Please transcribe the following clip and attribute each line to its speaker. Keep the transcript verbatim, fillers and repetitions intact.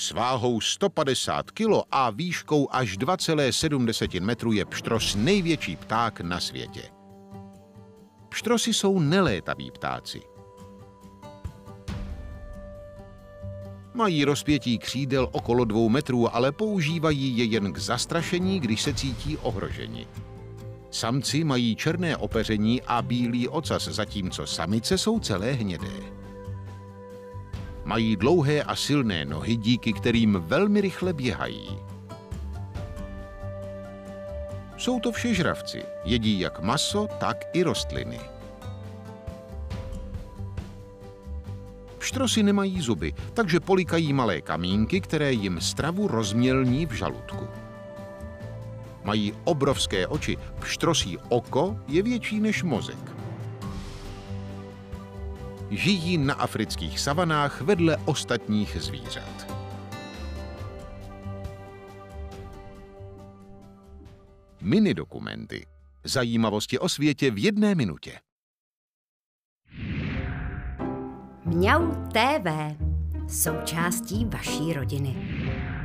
Speaker 1: S váhou sto padesát kilo a výškou až dva celé sedm metru je pštros největší pták na světě. Pštrosy jsou nelétaví ptáci. Mají rozpětí křídel okolo dvou metrů, ale používají je jen k zastrašení, když se cítí ohroženi. Samci mají černé opeření a bílý ocas, zatímco samice jsou celé hnědé. Mají dlouhé a silné nohy, díky kterým velmi rychle běhají. Jsou to všežravci, jedí jak maso, tak i rostliny. Pštrosy nemají zuby, takže polikají malé kamínky, které jim stravu rozmělní v žaludku. Mají obrovské oči, pštrosí oko je větší než mozek. Žijí na afrických savanách vedle ostatních zvířat. Minidokumenty. Zajímavosti o světě v jedné minutě.
Speaker 2: Mňau té vé, součástí vaší rodiny.